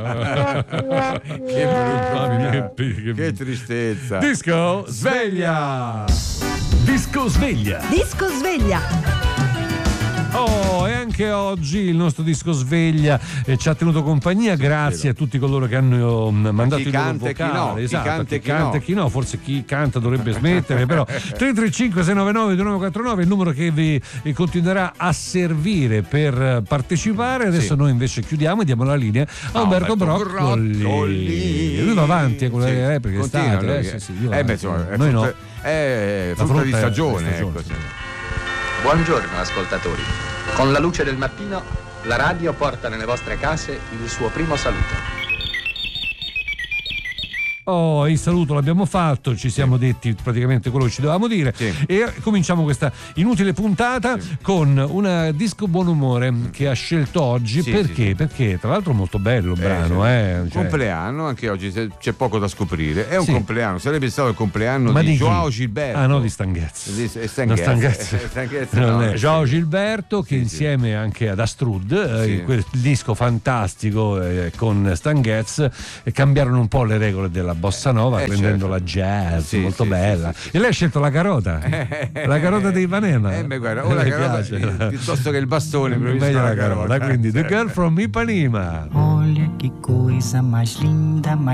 Che tristezza. Disco sveglia. Disco sveglia. Disco sveglia. Oh, e anche oggi il nostro disco sveglia ci ha tenuto compagnia, grazie a tutti coloro che hanno mandato chi il loro canta e chi vocale. no, Esatto, chi chi canta e chi no, forse chi canta dovrebbe smettere, però 335 699 2949 il numero che vi continuerà a servire per partecipare. Adesso noi invece chiudiamo e diamo la linea a Umberto Broccoli. Lui va avanti con le repliche estate. Noi no. È frutta di stagione. Ecco. Buongiorno ascoltatori. Con la luce del mattino, la radio porta nelle vostre case il suo primo saluto. Oh, il saluto l'abbiamo fatto, ci siamo detti praticamente quello che ci dovevamo dire e cominciamo questa inutile puntata con una disco buon umore che ha scelto oggi. Perché? Perché tra l'altro molto bello il brano. Compleanno, anche oggi c'è poco da scoprire. È un compleanno, sarebbe stato il compleanno di Joao Gilberto. Ah no, di Stanghezz. Joao Gilberto che insieme anche ad Astrud, quel disco fantastico con Stanghezz, cambiarono un po' le regole della bossa nova, prendendo la jazz, molto bella. E lei ha scelto la carota, la carota dei Ipanema. Guarda, o la carota piuttosto che il bastone, meglio la carota. Quindi The Girl from Ipanema. Olha que coisa mais linda, mais